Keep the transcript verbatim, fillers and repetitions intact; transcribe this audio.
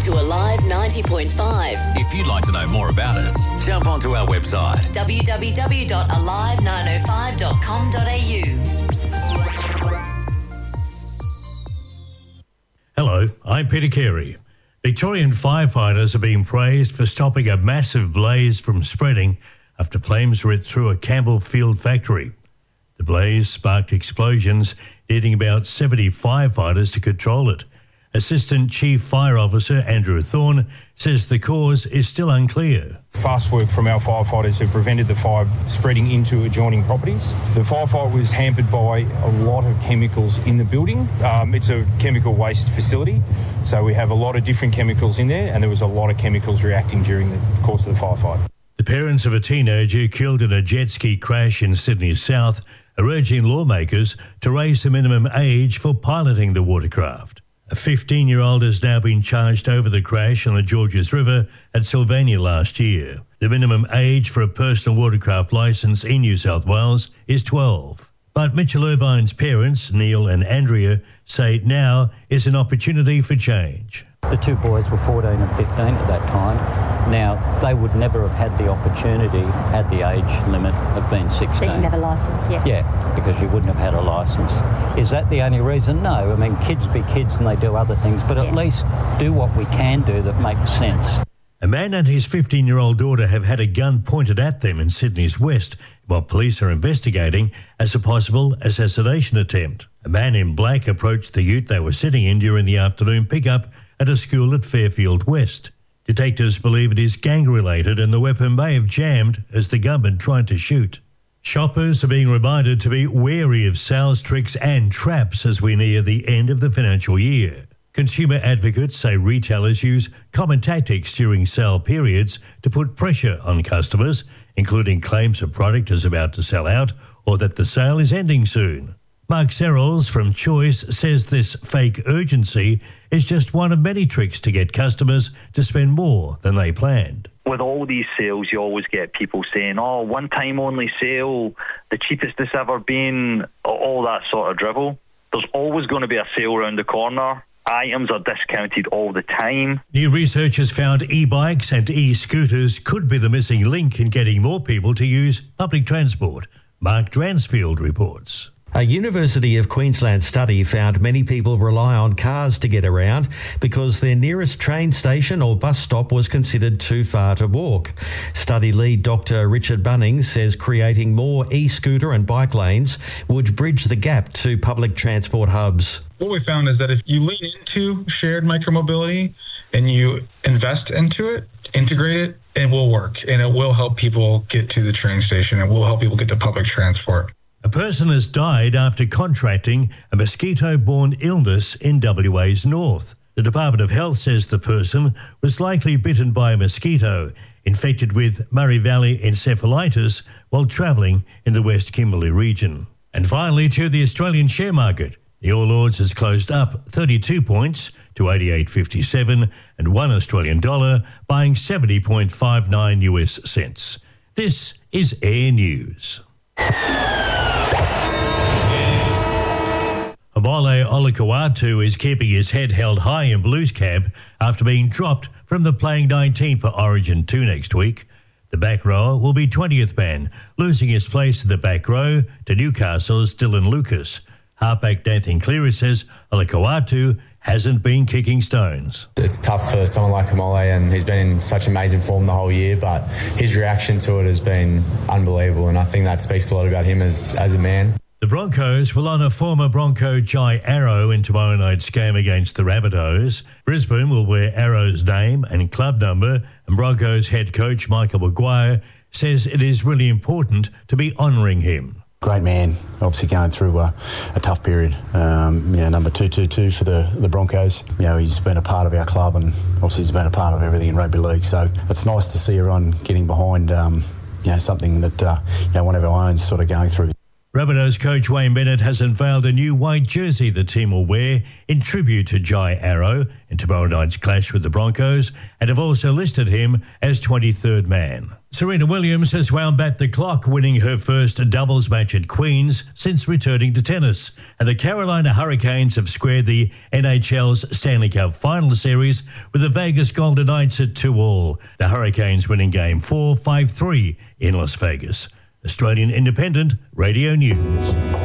to Alive ninety point five. If you'd like to know more about us, jump onto our website w w w dot alive nine oh five dot com dot a u. Hello, I'm Peter Carey. Victorian firefighters are being praised for stopping a massive blaze from spreading after flames ripped through a Campbellfield factory. The blaze sparked explosions, needing about seventy firefighters to control it. Assistant Chief Fire Officer Andrew Thorne says the cause is still unclear. Fast work from our firefighters have prevented the fire spreading into adjoining properties. The firefight was hampered by a lot of chemicals in the building. Um, it's a chemical waste facility, so we have a lot of different chemicals in there, and there was a lot of chemicals reacting during the course of the firefight. The parents of a teenager killed in a jet ski crash in Sydney South are urging lawmakers to raise the minimum age for piloting the watercraft. A fifteen-year-old has now been charged over the crash on the Georges River at Sylvania last year. The minimum age for a personal watercraft licence in New South Wales is twelve. But Mitchell Irvine's parents, Neil and Andrea, say now is an opportunity for change. The two boys were fourteen and fifteen at that time. Now, they would never have had the opportunity at the age limit of being sixteen. So you didn't have a licence, yeah. Yeah, because you wouldn't have had a licence. Is that the only reason? No. I mean, kids be kids and they do other things, but at yeah. least do what we can do that makes sense. A man and his fifteen-year-old daughter have had a gun pointed at them in Sydney's west, while police are investigating as a possible assassination attempt. A man in black approached the ute they were sitting in during the afternoon pickup at a school at Fairfield West. Detectives believe it is gang-related and the weapon may have jammed as the gunman tried to shoot. Shoppers are being reminded to be wary of sales tricks and traps as we near the end of the financial year. Consumer advocates say retailers use common tactics during sale periods to put pressure on customers, including claims a product is about to sell out or that the sale is ending soon. Mark Serrels from Choice says this fake urgency is just one of many tricks to get customers to spend more than they planned. With all these sales, you always get people saying, oh, one-time only sale, the cheapest it's ever been, all that sort of drivel. There's always going to be a sale around the corner. Items are discounted all the time. New research has found e-bikes and e-scooters could be the missing link in getting more people to use public transport. Mark Dransfield reports. A University of Queensland study found many people rely on cars to get around because their nearest train station or bus stop was considered too far to walk. Study lead Doctor Richard Bunning says creating more e-scooter and bike lanes would bridge the gap to public transport hubs. What we found is that if you lean into shared micromobility and you invest into it, integrate it, it will work and it will help people get to the train station. It will help people get to public transport. A person has died after contracting a mosquito-borne illness in W A's north. The Department of Health says the person was likely bitten by a mosquito infected with Murray Valley encephalitis while travelling in the West Kimberley region. And finally, to the Australian share market. The All Ords has closed up thirty-two points to eighty-eight fifty-seven and one Australian dollar, buying seventy point five nine U S cents. This is Air News. Omole Olukwatu is keeping his head held high in Blues camp after being dropped from the playing nineteen for Origin two next week. The back rower will be twentieth man, losing his place in the back row to Newcastle's Dylan Lucas. Halfback Nathan Cleary says Olukwatu hasn't been kicking stones. It's tough for someone like Omole, and he's been in such amazing form the whole year, but his reaction to it has been unbelievable, and I think that speaks a lot about him as, as a man. The Broncos will honour former Bronco Jai Arrow in tomorrow night's game against the Rabbitohs. Brisbane will wear Arrow's name and club number, and Broncos head coach Michael Maguire says it is really important to be honouring him. Great man, obviously going through a, a tough period. Um, you know, number two two two for the, the Broncos. You know, he's been a part of our club and obviously he's been a part of everything in rugby league. So it's nice to see everyone getting behind, um, you know, something that uh, you know, one of our own sort of going through. Rabbitohs coach Wayne Bennett has unveiled a new white jersey the team will wear in tribute to Jai Arrow in tomorrow night's clash with the Broncos, and have also listed him as twenty-third man. Serena Williams has wound back the clock, winning her first doubles match at Queen's since returning to tennis. And the Carolina Hurricanes have squared the N H L's Stanley Cup Final Series with the Vegas Golden Knights at two all. The Hurricanes winning Game four, five three in Las Vegas. Australian Independent Radio News.